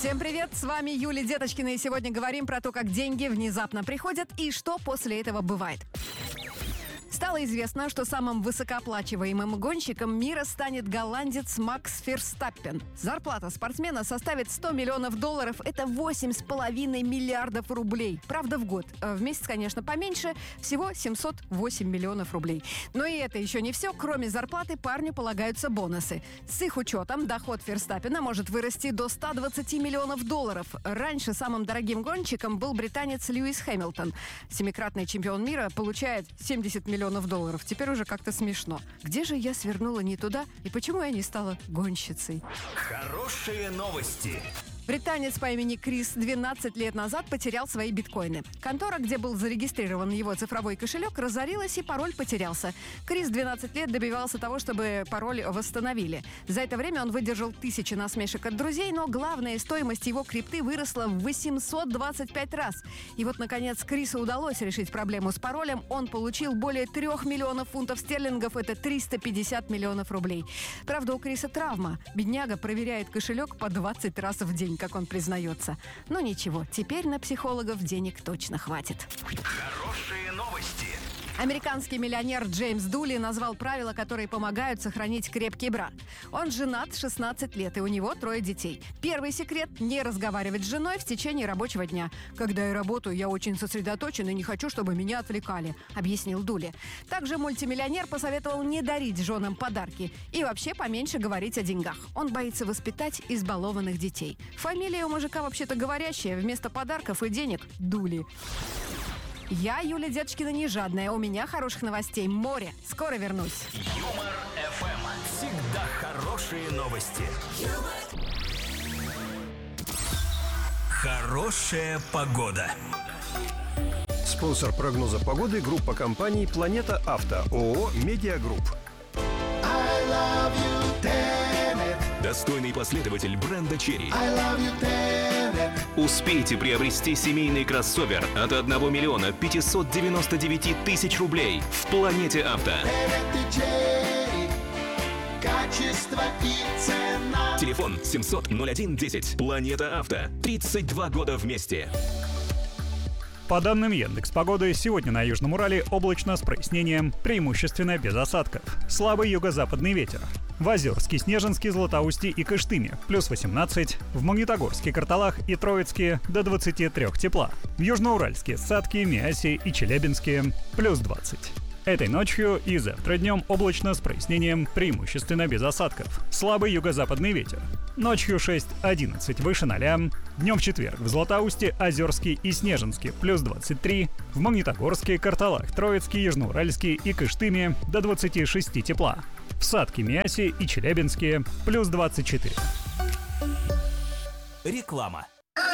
Всем привет, с вами Юлия Деточкина, и сегодня говорим про то, как деньги внезапно приходят и что после этого бывает. Стало известно, что самым высокооплачиваемым гонщиком мира станет голландец Макс Ферстаппен. Зарплата спортсмена составит $100 миллионов. Это 8,5 миллиардов рублей. Правда, в год. В месяц, конечно, поменьше. Всего 708 миллионов рублей. Но и это еще не все. Кроме зарплаты, парню полагаются бонусы. С их учетом доход Ферстаппена может вырасти до $120 миллионов. Раньше самым дорогим гонщиком был британец Льюис Хэмилтон. Семикратный чемпион мира получает $70 миллионов. Теперь уже как-то смешно. Где же я свернула не туда и почему я не стала гонщицей? Хорошие новости. Британец по имени Крис 12 лет назад потерял свои биткоины. Контора, где был зарегистрирован его цифровой кошелек, разорилась и пароль потерялся. Крис 12 лет добивался того, чтобы пароль восстановили. За это время он выдержал тысячи насмешек от друзей, но главная стоимость его крипты выросла в 825 раз. И вот, наконец, Крису удалось решить проблему с паролем. Он получил более 3 миллионов фунтов стерлингов, это 350 миллионов рублей. Правда, у Криса травма. Бедняга проверяет кошелек по 20 раз в день, как он признается. Но ничего, теперь на психологов денег точно хватит. Хорошие новости. Американский миллионер Джеймс Дули назвал правила, которые помогают сохранить крепкий брак. Он женат 16 лет, и у него 3 детей. Первый секрет – не разговаривать с женой в течение рабочего дня. «Когда я работаю, я очень сосредоточен и не хочу, чтобы меня отвлекали», – объяснил Дули. Также мультимиллионер посоветовал не дарить женам подарки и вообще поменьше говорить о деньгах. Он боится воспитать избалованных детей. Фамилия у мужика вообще-то говорящая, вместо подарков и денег – Дули. Я, Юлия Деточкина, не жадная. У меня хороших новостей море. Скоро вернусь. Юмор ФМ. Всегда хорошие новости. Хорошая погода. Спонсор прогноза погоды — группа компаний «Планета Авто», ООО «Медиагрупп». Достойный последователь бренда Черри. Успейте приобрести семейный кроссовер от 1 миллиона 599 тысяч рублей в «Планете Авто». Качество и цена. Телефон 700-01-10. «Планета Авто». 32 года вместе. По данным Яндекс.Погоды, сегодня на Южном Урале облачно с прояснением, преимущественно без осадков. Слабый юго-западный ветер. В Озерске, Снежинске, Златоусте и Кыштыме – плюс 18, в Магнитогорске, Карталах и Троицке – до 23 тепла. В Южноуральске, Сатке, Миасе и Челябинске – плюс 20. Этой ночью и завтра днем облачно с прояснением, преимущественно без осадков. Слабый юго-западный ветер. Ночью 6-11 выше 0. Днем в четверг в Златоусте, Озерске и Снежинске плюс 23. В Магнитогорске, Карталах, Троицке, Южноуральске и Кыштыме до 26 тепла. В Сатке, Миасе и Челябинске плюс 24. Реклама.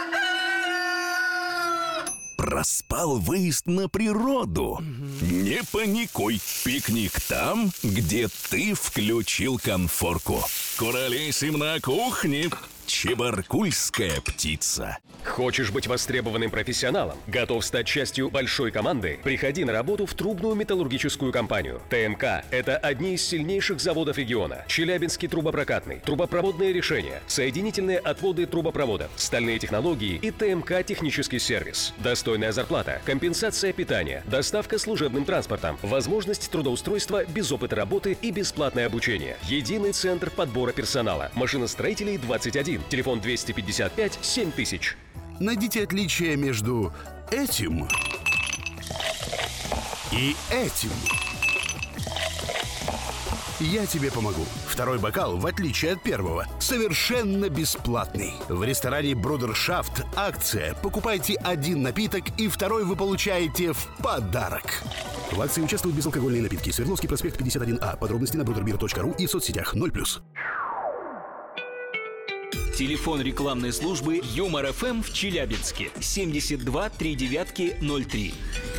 Проспал выезд на природу? Не паникуй, пикник там, где ты включил конфорку. Куролесим на кухне. Чебаркульская птица. Хочешь быть востребованным профессионалом? Готов стать частью большой команды? Приходи на работу в трубную металлургическую компанию. ТМК – это одни из сильнейших заводов региона. Челябинский трубопрокатный, трубопроводные решения, соединительные отводы трубопроводов, стальные технологии и ТМК технический сервис. Достойная зарплата, компенсация питания, доставка служебным транспортом, возможность трудоустройства без опыта работы и бесплатное обучение. Единый центр подбора персонала. Машиностроителей 21. Телефон 255 7000. Найдите отличие между этим и этим. Я тебе помогу. Второй бокал, в отличие от первого, совершенно бесплатный. В ресторане Брудершафт акция. Покупайте один напиток, и второй вы получаете в подарок. В акции участвуют безалкогольные напитки. Свердловский проспект 51А. Подробности на bruderbeer.ru и в соцсетях 0+. Телефон рекламной службы Юмор ФМ в Челябинске 72 39 03.